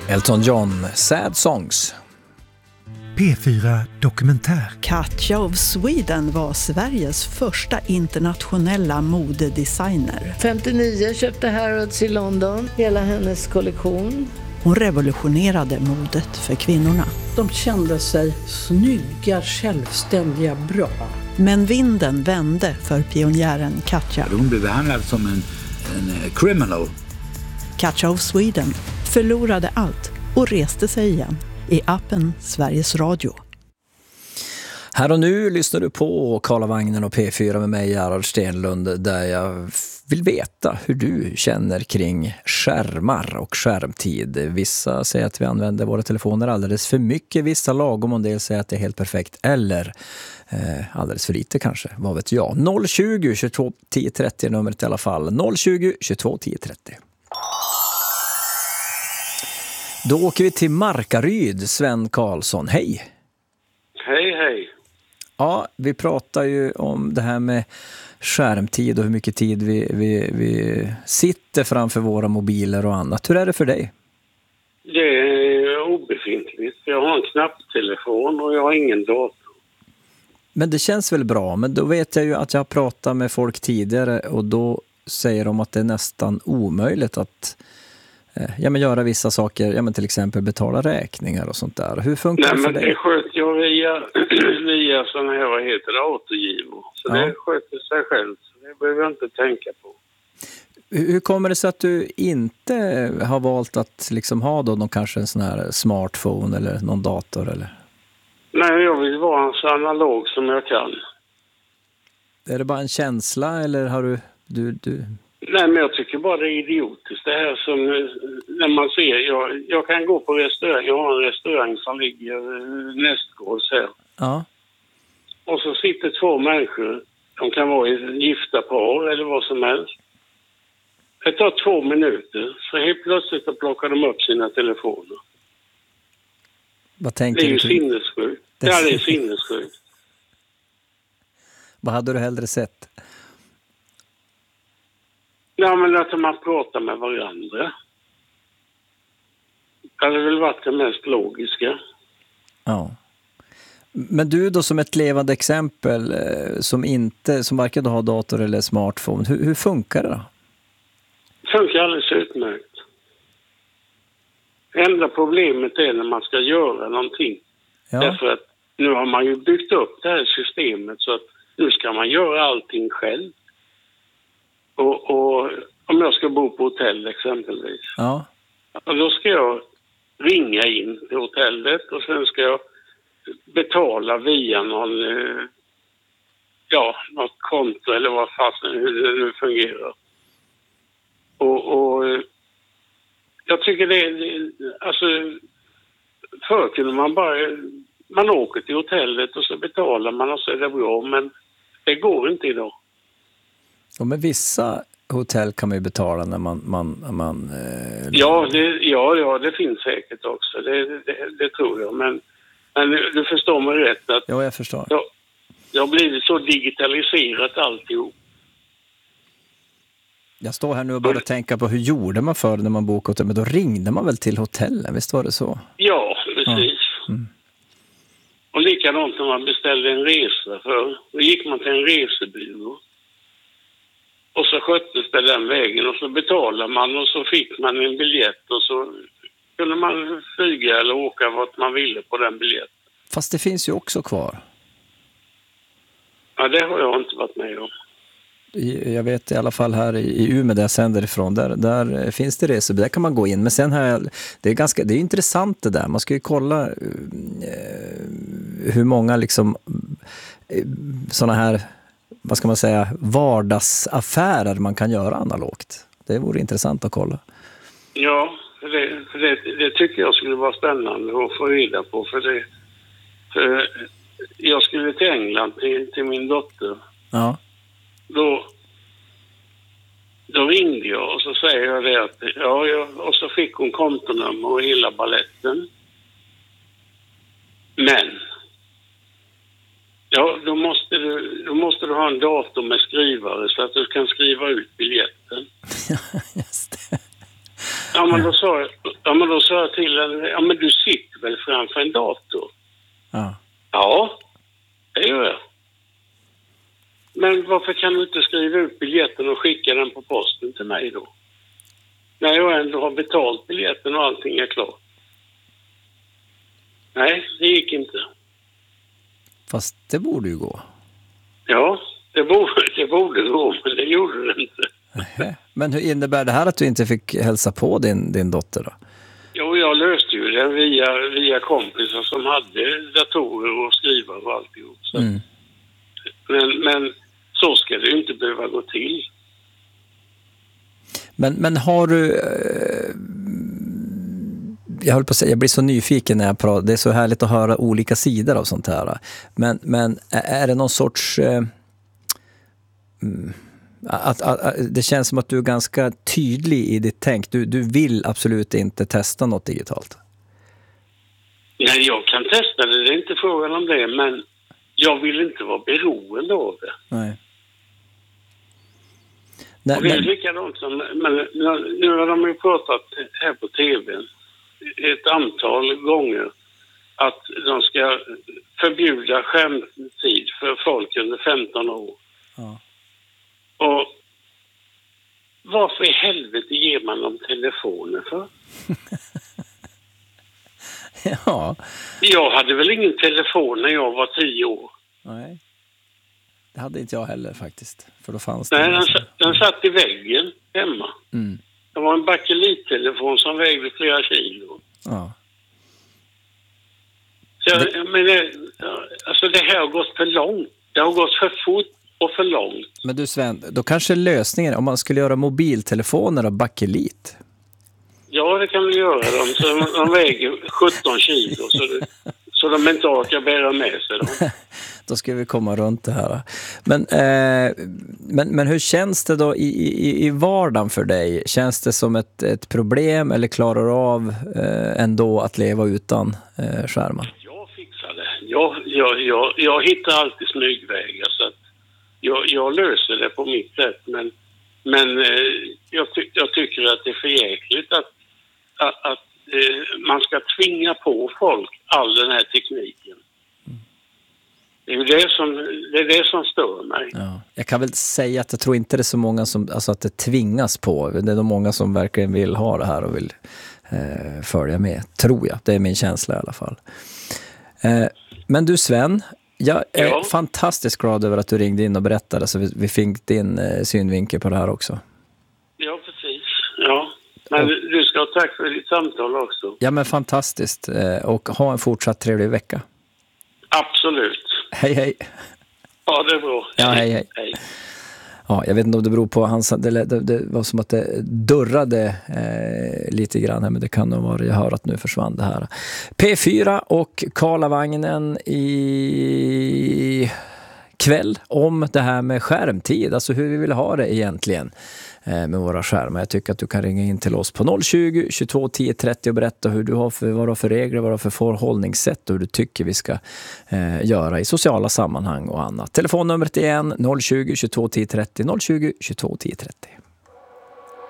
Elton John, Sad Songs. P4 Dokumentär. Katja of Sweden var Sveriges första internationella modedesigner. 59 köpte Harrods i London, hela hennes kollektion. Hon revolutionerade modet för kvinnorna. De kände sig snygga, självständiga, bra. Men vinden vände för pionjären Katja. Hon blev behandlad som en criminal. Katja of Sweden förlorade allt och reste sig igen i appen Sveriges Radio. Här och nu lyssnar du på Karlavagnen och P4 med mig, Gerhard Stenlund, där jag vill veta hur du känner kring skärmar och skärmtid. Vissa säger att vi använder våra telefoner alldeles för mycket, vissa lagom, och en del säger att det är helt perfekt, eller alldeles för lite kanske, vad vet jag. 020 22 10 30 är numret i alla fall. 020 22 10 30. Då åker vi till Markaryd, Sven Karlsson. Hej! Hej, hej. Ja, vi pratar ju om det här med skärmtid och hur mycket tid vi sitter framför våra mobiler och annat. Hur är det för dig? Det är obefintligt. Jag har en knapptelefon och jag har ingen dator. Men det känns väl bra, men då vet jag ju att jag har pratat med folk tidigare och då säger de att det är nästan omöjligt att göra vissa saker, till exempel betala räkningar och sånt där. Hur funkar det för dig? Nej, men det sköter jag via sådana här, vad heter det, autogivor. Så det sköter sig själv, så det behöver jag inte tänka på. Hur kommer det sig att du inte har valt att liksom ha då kanske en sån här smartphone eller någon dator eller? Nej, jag vill vara så analog som jag kan. Är det bara en känsla eller har du... Nej, men jag tycker bara det är idiotiskt. Det här som när man ser, jag kan gå på restaurang. Jag har en restaurang som ligger nästgårds här. Ja. Och så sitter två människor. De kan vara gifta par eller vad som helst. Det tar 2 minuter. Så helt plötsligt så plockar de upp sina telefoner. Vad tänker det är ju du? sinnessjukt. Det är sinnessjukt. Vad hade du hellre sett? Ja, men att man pratar med varandra. Det hade väl varit det mest logiska. Ja. Men du då som ett levande exempel som varken har dator eller smartphone, hur funkar det då? Det funkar alldeles utmärkt. Det enda problemet är när man ska göra någonting. Ja. Därför att nu har man ju byggt upp det här systemet så att nu ska man göra allting själv. Och om jag ska bo på hotell exempelvis. Ja. Och då ska jag ringa in till hotellet och sen ska jag betala via något konto eller vad fasen hur det nu fungerar. Och jag tycker alltså förr kunde man åker till hotellet och så betalar man och så är det bra, men det går inte idag. Och med vissa hotell kan man ju betala när man det finns säkert också. Det tror jag. Men du förstår mig rätt att... Ja, jag förstår. Det har blivit så digitaliserat alltihop. Jag står här nu och börjar tänka på hur gjorde man för när man bokade hotell? Men då ringde man väl till hotellen, visst var det så? Ja, precis. Ja. Mm. Och likadant när man beställde en resa för. Då gick man till en resebyrå. Och så sköttes det den vägen och så betalade man och så fick man en biljett och så kunde man flyga eller åka vart man ville på den biljetten. Fast det finns ju också kvar. Ja, det har jag inte varit med om. Jag vet i alla fall här i Umeå där jag sänder ifrån, där finns det resor, där kan man gå in. Men sen det är intressant det där. Man ska ju kolla hur många liksom såna här, vad ska man säga, vardagsaffärer man kan göra analogt. Det vore intressant att kolla. Ja, det tycker jag skulle vara spännande att få reda på. För jag skulle till England till min dotter. Ja. Då ringde jag och så säger jag det att och så fick hon kontonummer och hela balletten. Men då måste du ha en dator med skrivare så att du kan skriva ut biljetten. Just det. Ja, men då sa jag till henne, ja men du sitter väl framför en dator? Ja. Ja, det gör jag. Men varför kan du inte skriva ut biljetten och skicka den på posten till mig då? När jag ändå har betalt biljetten och allting är klart. Nej, det gick inte. Fast det borde ju gå. Ja, det borde gå, men det gjorde det inte. Men hur innebär det här att du inte fick hälsa på din dotter då? Jo, jag löste ju det via kompisar som hade datorer och skriva och alltihop. Så. Men så ska det ju inte behöva gå till. Men har du... jag höll på att säga, jag blir så nyfiken när jag pratar. Det är så härligt att höra olika sidor av sånt här. Men är det någon sorts... det känns som att du är ganska tydlig i ditt tänk. Du vill absolut inte testa något digitalt. Nej, jag kan testa det. Det är inte frågan om det. Men jag vill inte vara beroende av det. Nej. Och det är likadant som... Men nu har de ju pratat här på tv ett antal gånger att de ska förbjuda skärmtid för folk under 15 år. Ja. Och varför i helvete ger man dem telefoner för? Ja. Jag hade väl ingen telefon när jag var 10 år. Nej. Det hade inte jag heller faktiskt. För då fanns det... Nej, den satt i väggen hemma. Mm. Det var en bakelittelefon som vägde flera kilo. Ja. Så alltså det här har gått för långt. Det har gått för fort och för långt. Men du Sven, då kanske lösningen om man skulle göra mobiltelefoner av bakelit. Ja, det kan vi göra dem. Så de väger 17 kilo så de inte orkar bära med sig dem. Då ska vi komma runt det här. Men hur känns det då i vardagen för dig? Känns det som ett problem eller klarar du av ändå att leva utan skärmar? Jag fixar det. Jag hittar alltid smygvägar så att jag löser det på mitt sätt. Men jag tycker att det är för jäkligt att man ska tvinga på folk all den här tekniken. Det är det som stör mig. Ja. Jag kan väl säga att jag tror inte det är så många som, alltså att det tvingas på. Det är de många som verkligen vill ha det här och vill följa med, tror jag. Det är min känsla i alla fall. Men du Sven, jag är fantastiskt glad över att du ringde in och berättade så vi fick din synvinkel på det här också. Ja, precis. Ja. Men du ska ha tack för ditt samtal också. Ja, men fantastiskt. Och ha en fortsatt trevlig vecka. Absolut. Hej, hej. Ja, det är bra. Ja, hej. Ja, jag vet inte om det beror på hans... Det var som att det dörrade lite grann här, men det kan nog vara jag hör att nu försvann det här. P4 och Karlavagnen i kväll om det här med skärmtid. Alltså hur vi vill ha det egentligen med våra skärmar. Jag tycker att du kan ringa in till oss på 020 22 10 30 och berätta hur du har vad du har för regler, vad du har för förhållningssätt och hur du tycker vi ska göra i sociala sammanhang och annat. Telefonnumret igen 020 22 10 30 020 22 10 30.